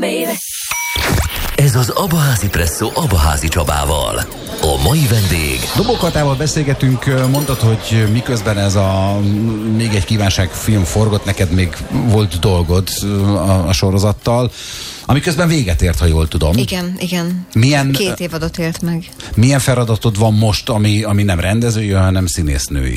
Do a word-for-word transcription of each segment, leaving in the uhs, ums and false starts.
baby. Ez az Abaházi Presszó Abaházi Csabával. A mai vendég... Dobó Katával beszélgetünk, mondtad, hogy miközben ez a Még egy kívánság film forgott, neked még volt dolgod a, a sorozattal, amiközben véget ért, ha jól tudom. Igen, igen. Milyen, Két évadot élt meg. Milyen feladatod van most, ami, ami nem rendezői, hanem színésznői?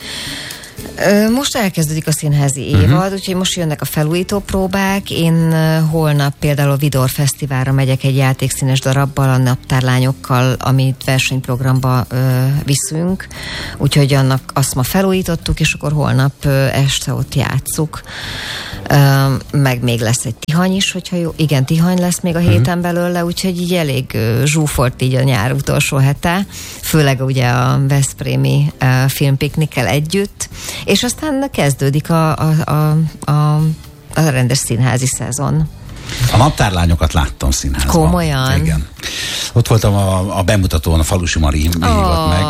Most elkezdődik a színházi évad, uh-huh. úgyhogy most jönnek a felújító próbák. Én holnap például a Vidor Fesztiválra megyek egy játékszínes darabbal, a naptárlányokkal, amit versenyprogramba ö, viszünk. Úgyhogy annak azt ma felújítottuk, és akkor holnap ö, este ott játsszuk. Ö, meg még lesz egy Tihany is, hogyha jó. Igen, Tihany lesz még a héten uh-huh. belőle, úgyhogy így elég ö, zsúfolt így a nyár utolsó hete. Főleg ugye a veszprémi ö, filmpiknikkel együtt. És aztán kezdődik a, a, a, a, a rendes színházi szezon. A naptárlányokat láttam színházban. Komolyan? Igen. Ott voltam a, a bemutatón, a Falusi Mari hívott oh. meg.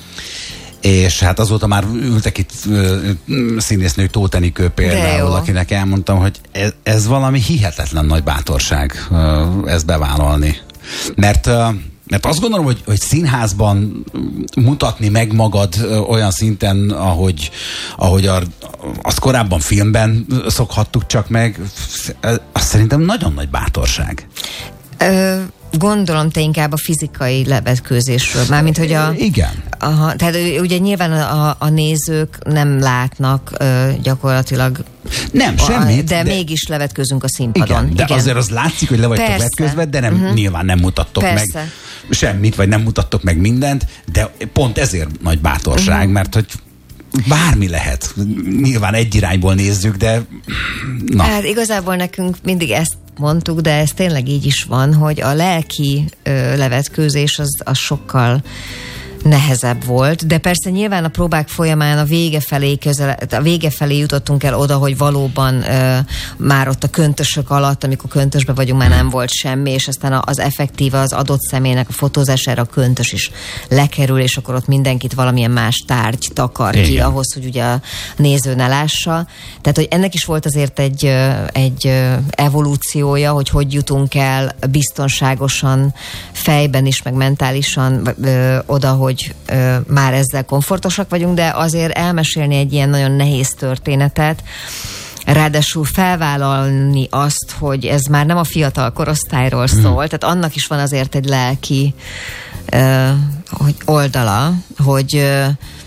És hát azóta már ültek itt uh, színésznők, Tóth Enikő például, akinek elmondtam, hogy ez, ez valami hihetetlen nagy bátorság uh, ezt bevállalni. Mert... Uh, Mert azt gondolom, hogy, hogy színházban mutatni meg magad olyan szinten, ahogy, ahogy a, azt korábban filmben szokhattuk csak meg, azt szerintem nagyon nagy bátorság. Ö, gondolom te inkább a fizikai levetkőzésről, mármint hogy a... Igen. Aha, tehát ugye nyilván a, a nézők nem látnak ö, gyakorlatilag... Nem, semmit. De, de mégis levetkőzünk a színpadon. Igen, de igen. azért az látszik, hogy le vagytok Persze. vetközve, de nem, uh-huh. nyilván nem mutattok Persze. meg semmit, vagy nem mutattok meg mindent, de pont ezért nagy bátorság, uh-huh. mert hogy bármi lehet. Nyilván egy irányból nézzük, de na. Hát igazából nekünk mindig ezt mondtuk, de ez tényleg így is van, hogy a lelki ö, levetkőzés az, az sokkal nehezebb volt, de persze nyilván a próbák folyamán a vége felé, közel, a vége felé jutottunk el oda, hogy valóban ö, már ott a köntösök alatt, amikor köntösbe vagyunk, már nem volt semmi, és aztán az effektíve az adott személynek a fotózására a köntös is lekerül, és akkor ott mindenkit valamilyen más tárgy takar ki, igen. ahhoz, hogy ugye a néző ne lássa. Tehát, hogy ennek is volt azért egy, egy evolúciója, hogy hogy jutunk el biztonságosan fejben is, meg mentálisan ö, oda, hogy hogy ö, már ezzel komfortosak vagyunk, de azért elmesélni egy ilyen nagyon nehéz történetet, ráadásul felvállalni azt, hogy ez már nem a fiatal korosztályról szól, hmm. tehát annak is van azért egy lelki ö, hogy oldala, hogy, ö,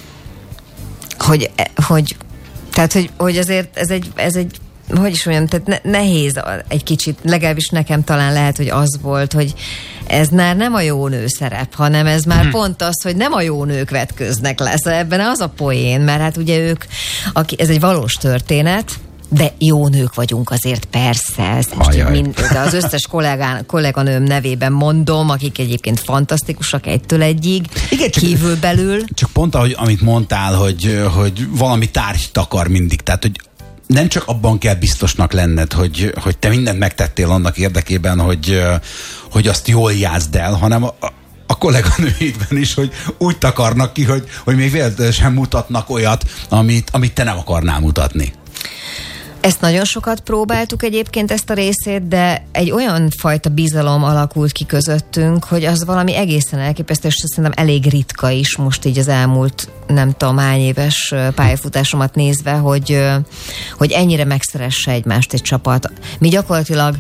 hogy, hogy tehát, hogy, hogy azért ez egy, ez egy hogy is mondjam, tehát ne, nehéz egy kicsit, legalábbis nekem talán lehet, hogy az volt, hogy ez már nem a jó nő szerep, hanem ez már hmm. pont az, hogy nem a jó nők vetköznek le. Szóval ebben az a poén, mert hát ugye ők, aki, ez egy valós történet, de jó nők vagyunk azért, persze. Ezt most mind, de az összes kollégán, kolléganőm nevében mondom, akik egyébként fantasztikusak egytől egyig, igen, kívülbelül. Csak pont ahogy, amit mondtál, hogy, hogy valami tárgy takar mindig, tehát hogy nem csak abban kell biztosnak lenned, hogy, hogy te mindent megtettél annak érdekében, hogy, hogy azt jól játszd el, hanem a, a kolléganőidben is, hogy úgy takarnak ki, hogy, hogy még véletlenül sem mutatnak olyat, amit, amit te nem akarnál mutatni. Ezt nagyon sokat próbáltuk egyébként, ezt a részét, de egy olyan fajta bizalom alakult ki közöttünk, hogy az valami egészen elképesztő, és szerintem elég ritka is most így az elmúlt nem tudom hány éves pályafutásomat nézve, hogy, hogy ennyire megszeresse egymást egy csapat. Mi gyakorlatilag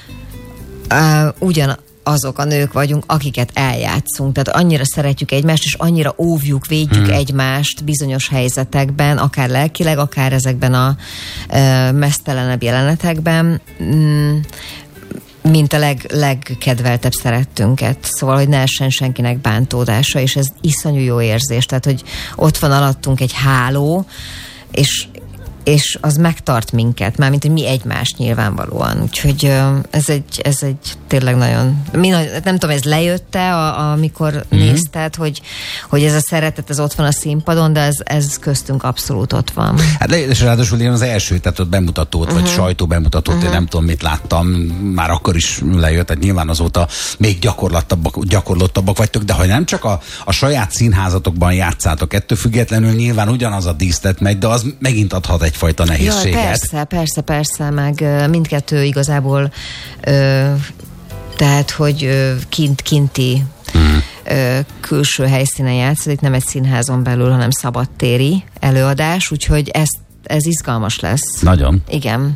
uh, ugyan azok a nők vagyunk, akiket eljátszunk. Tehát annyira szeretjük egymást, és annyira óvjuk, védjük hmm. egymást bizonyos helyzetekben, akár lelkileg, akár ezekben a uh, meztelenebb jelenetekben, mm, mint a leg, legkedveltebb szerettünket. Szóval, hogy ne essen senkinek bántódása, és ez iszonyú jó érzés. Tehát, hogy ott van alattunk egy háló, és és az megtart minket, mármint, hogy mi egymást nyilvánvalóan. Úgyhogy ez egy, ez egy tényleg nagyon... Mi, nem tudom, ez lejött-e, a, amikor mm-hmm. nézted, hogy, hogy ez a szeretet, ez ott van a színpadon, de ez, ez köztünk abszolút ott van. Hát és ráadásul én az első, tehát ott bemutatót, uh-huh. vagy sajtóbemutatót, uh-huh. én nem tudom, mit láttam, már akkor is lejött, tehát nyilván azóta még gyakorlottabbak, gyakorlottabbak vagytok, de ha nem csak a, a saját színházatokban játszátok, ettől függetlenül nyilván ugyanaz a díszlet megy, de az megint adhat egy egyfajta nehézséget. Ja, persze, persze, persze, meg mindkettő igazából ö, tehát, hogy ö, kint, kinti hmm. ö, külső helyszínen játszik, nem egy színházon belül, hanem szabadtéri előadás, úgyhogy ez, ez izgalmas lesz. Nagyon. Igen.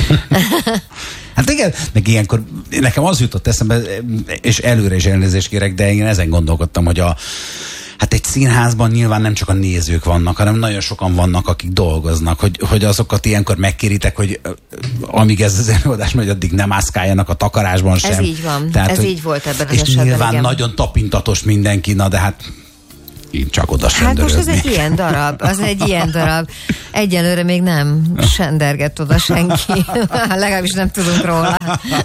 Hát igen, meg ilyenkor nekem az jutott eszembe, és előre is elnézést kérek, de én ezen gondolkodtam, hogy a hát egy színházban nyilván nem csak a nézők vannak, hanem nagyon sokan vannak, akik dolgoznak, hogy, hogy azokat ilyenkor megkéritek, hogy amíg ez az előadás megy, addig nem mászkáljanak a takarásban sem. Ez így van, Tehát, ez hogy, így volt ebben az és esetben. És nyilván igen. nagyon tapintatos mindenki, na de hát én csak oda Hát senderözni. most ez egy ilyen darab, az egy ilyen darab. Egyelőre még nem sendergett oda senki. Legalábbis nem tudunk róla.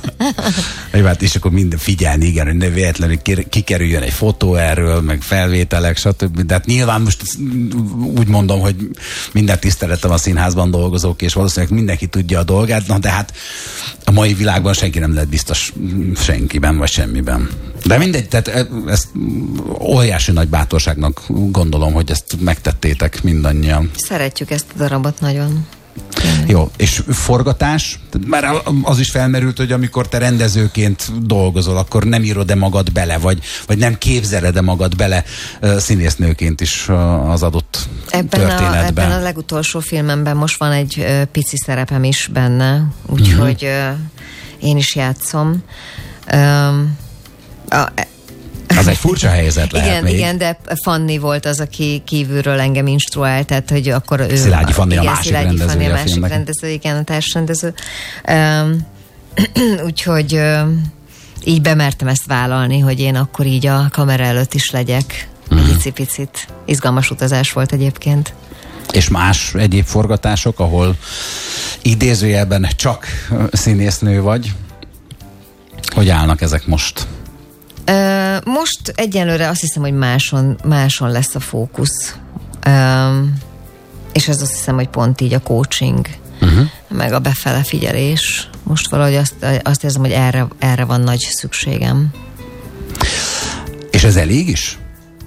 Hát és akkor minden figyelni, igen, hogy ne véletlenül kikerüljön egy fotó erről, meg felvételek, stb. De hát nyilván most úgy mondom, hogy minden tiszteletem a színházban dolgozók, és valószínűleg mindenki tudja a dolgát, na de hát a mai világban senki nem lehet biztos senkiben, vagy semmiben. De mindegy, tehát ezt óriási nagy bátorságnak gondolom, hogy ezt megtettétek mindannyian. Szeretjük ezt a darabot nagyon. Jó, és forgatás? Már az is felmerült, hogy amikor te rendezőként dolgozol, akkor nem írod-e magad bele, vagy, vagy nem képzeled-e magad bele uh, színésznőként is uh, az adott ebben történetben? A, ebben a legutolsó filmemben most van egy uh, pici szerepem is benne, úgyhogy uh-huh. uh, én is játszom. Um, a, Az egy furcsa helyzet lehet igen, még. Igen, de Fanni volt az, aki kívülről engem instruált, tehát hogy akkor ő... Szilágyi Fanni a igen, másik Szilágyi rendezője Fanni a a másik filmnek. rendező, igen, a társrendező. Um, úgyhogy um, így bemertem ezt vállalni, hogy én akkor így a kamera előtt is legyek. Mm. Egy icipicit. Izgalmas utazás volt egyébként. És más egyéb forgatások, ahol idézőjelben csak színésznő vagy? Hogy állnak ezek most? Uh, most egyelőre azt hiszem, hogy máson, máson lesz a fókusz. Um, és ez azt hiszem, hogy pont így a coaching, uh-huh. meg a befele figyelés. Most valahogy azt, azt érzem, hogy erre, erre van nagy szükségem. És ez elég is?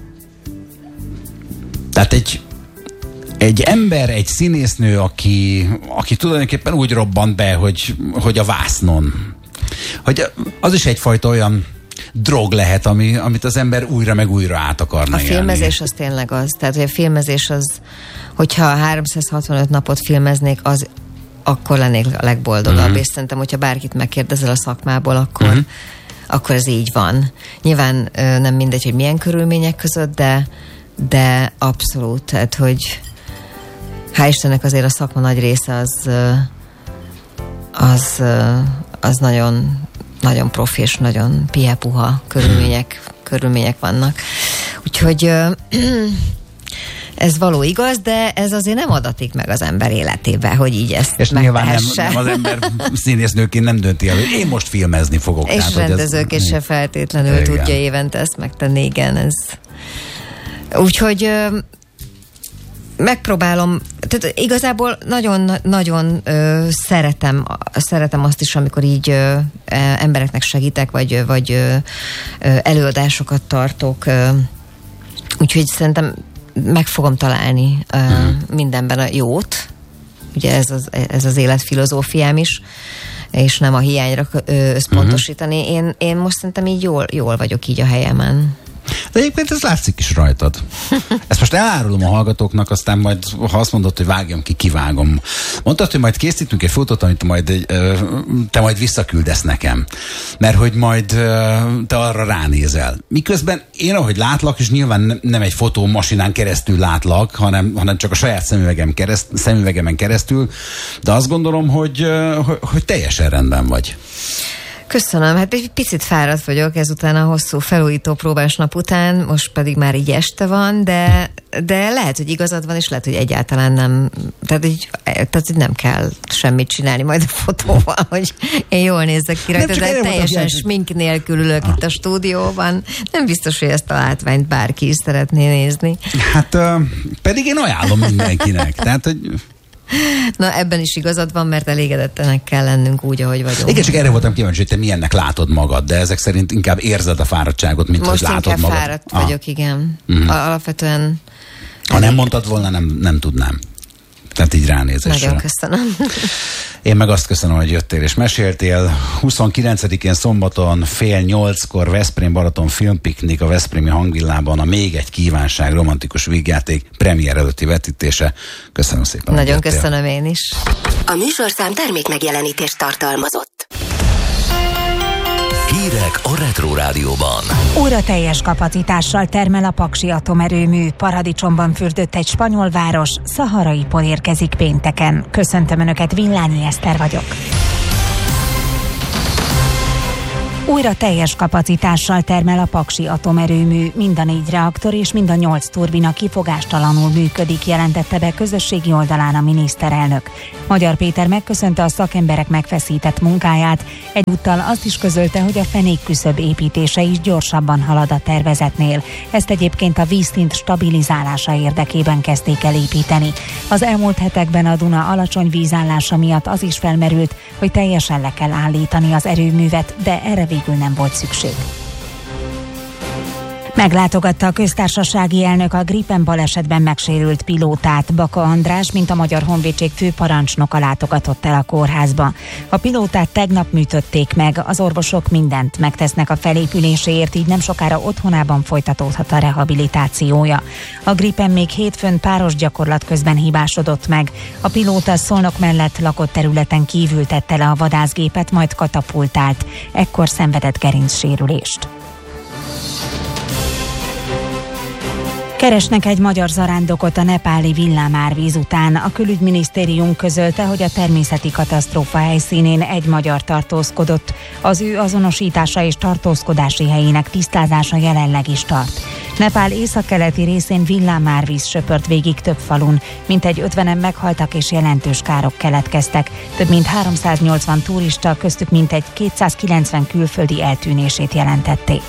Tehát egy, egy ember, egy színésznő, aki, aki tulajdonképpen úgy robbant be, hogy, hogy a vásznon. Hogy az is egyfajta olyan drog lehet, ami, amit az ember újra meg újra át akarna A élni. filmezés az tényleg az. Tehát, hogy a filmezés az, hogyha háromszázhatvanöt napot filmeznék, az akkor lennék a legboldogabb. Uh-huh. És szerintem, hogyha bárkit megkérdezel a szakmából, akkor, uh-huh. akkor ez így van. Nyilván nem mindegy, hogy milyen körülmények között, de, de abszolút. Tehát, hogy hál' Istennek azért a szakma nagy része az az, az nagyon nagyon profi és nagyon pihe-puha körülmények, körülmények vannak. Úgyhogy ez való igaz, de ez azért nem adatik meg az ember életébe, hogy így ezt és nyilván nem, megtehesse. nem az ember színésznőként nem dönti el, hogy én most filmezni fogok. És tehát, rendezőként se feltétlenül igen. tudja évente ezt megtenni, igen. Ez. Úgyhogy megpróbálom, tehát igazából nagyon, nagyon ö, szeretem, szeretem azt is, amikor így ö, embereknek segítek, vagy, vagy ö, előadásokat tartok. Ö, úgyhogy szerintem meg fogom találni ö, hmm. mindenben a jót. Ugye ez az, ez az életfilozófiám is, és nem a hiányra ö, összpontosítani. Hmm. Én, én most szerintem így jól, jól vagyok így a helyemen. De egyébként ez látszik is rajtad. Ezt most elárulom a hallgatóknak, aztán majd, ha azt mondod, hogy vágjam ki, kivágom. Mondtad, hogy majd készítünk egy fotót, amit majd te majd visszaküldesz nekem. Mert hogy majd te arra ránézel. Miközben én, ahogy látlak, és nyilván nem egy fotómasinán keresztül látlak, hanem, hanem csak a saját szemüvegem kereszt, szemüvegemen keresztül, de azt gondolom, hogy, hogy, hogy teljesen rendben vagy. Köszönöm, hát egy picit fáradt vagyok ezután a hosszú felújító próbás nap után, most pedig már így este van, de, de lehet, hogy igazad van, és lehet, hogy egyáltalán nem, tehát így, tehát így nem kell semmit csinálni majd a fotóval, hogy én jól nézzek ki rajta, de teljesen smink nélkül ülök ah. itt a stúdióban. Nem biztos, hogy ezt a látványt bárki is szeretné nézni. Hát uh, pedig én ajánlom mindenkinek, tehát, hogy na, ebben is igazad van, mert elégedettenek kell lennünk úgy, ahogy vagyunk. Igen, csak erre voltam kíváncsi, hogy te milyennek látod magad, de ezek szerint inkább érzed a fáradtságot, mint most hogy látod magad. Most inkább fáradt ah. vagyok, igen. Uh-huh. Alapvetően... Ha nem mondtad volna, nem, nem tudnám. Tehát így ránézésre. Nagyon köszönöm. Én meg azt köszönöm, hogy jöttél és meséltél. huszonkilencedikén szombaton fél nyolckor Veszprém Balaton filmpiknik a Veszprémi Hangvillában a Még egy kívánság romantikus vígjáték premier előtti vetítése. Köszönöm szépen. Nagyon köszönöm én is. A műsorszám termék megjelenítést tartalmazott. Hírek a Retro Rádióban. Óra teljes kapacitással termel a Paksi atomerőmű. Paradicsomban fürdött egy spanyol város, Szaharaiból érkezik pénteken. Köszöntöm Önöket, Villányi Eszter vagyok. Újra teljes kapacitással termel a Paksi atomerőmű. Mind a négy reaktor és mind a nyolc turbina kifogástalanul működik, jelentette be közösségi oldalán a miniszterelnök. Magyar Péter megköszönte a szakemberek megfeszített munkáját, egyúttal azt is közölte, hogy a fenékküszöb építése is gyorsabban halad a tervezetnél. Ezt egyébként a vízszint stabilizálása érdekében kezdték el építeni. Az elmúlt hetekben a Duna alacsony vízállása miatt az is felmerült, hogy teljesen le kell állítani az erőművet, de erre végül nem volt szükség. Meglátogatta a köztársasági elnök a Gripen balesetben megsérült pilótát. Baka András, mint a Magyar Honvédség főparancsnoka látogatott el a kórházba. A pilótát tegnap műtötték meg, az orvosok mindent megtesznek a felépüléséért, így nem sokára otthonában folytatódhat a rehabilitációja. A Gripen még hétfőn páros gyakorlat közben hibásodott meg. A pilóta Szolnok mellett lakott területen kívül tette le a vadászgépet, majd katapultált. Ekkor szenvedett gerincsérülést. Keresnek egy magyar zarándokot a nepáli villámárvíz után. A külügyminisztérium közölte, hogy a természeti katasztrófa helyszínén egy magyar tartózkodott. Az ő azonosítása és tartózkodási helyének tisztázása jelenleg is tart. Nepál északkeleti részén villámárvíz söpört végig több falun. Mintegy ötvenen meghaltak és jelentős károk keletkeztek. Több mint háromszáznyolcvan turista, köztük mintegy kétszázkilencven külföldi eltűnését jelentették.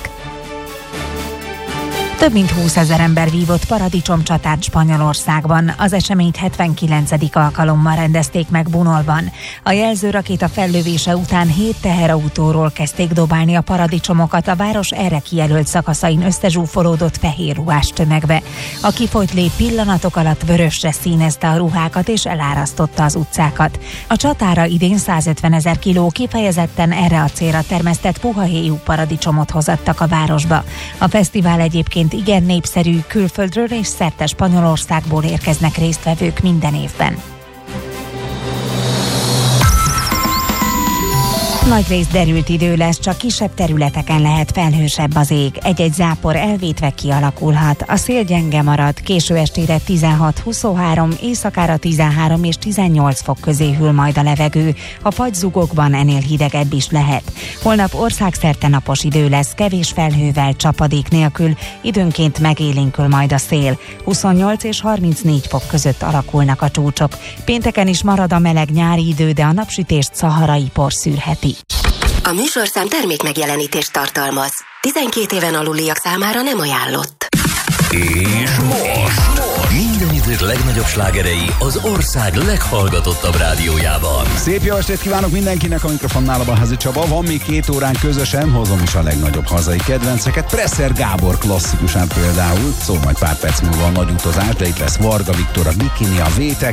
Több mint húszezer ember vívott paradicsomcsatát Spanyolországban. Az eseményt hetvenkilencedik alkalommal rendezték meg Bunolban. A jelzőrakéta fellövése után hét teherautóról kezdték dobálni a paradicsomokat, a város erre kijelölt szakaszain összezsúfolódott fehér ruhás tömegbe. A kifolyt lép pillanatok alatt vörösre színezte a ruhákat és elárasztotta az utcákat. A csatára idén százötvenezer kiló kifejezetten erre a célra termesztett puha héjú paradicsomot hozattak a városba. A fesztivál egyébként igen népszerű, külföldről és szerte Spanyolországból érkeznek résztvevők minden évben. Nagyrészt derült idő lesz, csak kisebb területeken lehet felhősebb az ég. Egy-egy zápor elvétve kialakulhat. A szél gyenge marad, késő estére tizenhat huszonhárom, éjszakára tizenhárom és tizennyolc fok közé hűl majd a levegő. A fagyzugokban ennél hidegebb is lehet. Holnap országszerte napos idő lesz, kevés felhővel, csapadék nélkül, időnként megélénkül majd a szél. huszonnyolc és harmincnégy fok között alakulnak a csúcsok. Pénteken is marad a meleg nyári idő, de a napsütést szaharai por szűrheti. A műsorszám termék megjelenítést tartalmaz. tizenkét éven aluliak számára nem ajánlott. És most minden idők legnagyobb slágerei az ország leghallgatottabb rádiójában. Szép jó estét kívánok mindenkinek, a mikrofonnál a Balházi Csaba. Van még két órán közösen, hozom is a legnagyobb hazai kedvenceket. Presser Gábor klasszikusán például, szól majd pár perc múlva a nagy utazás, de itt lesz Varga Viktor, a Bikini, a Vétek,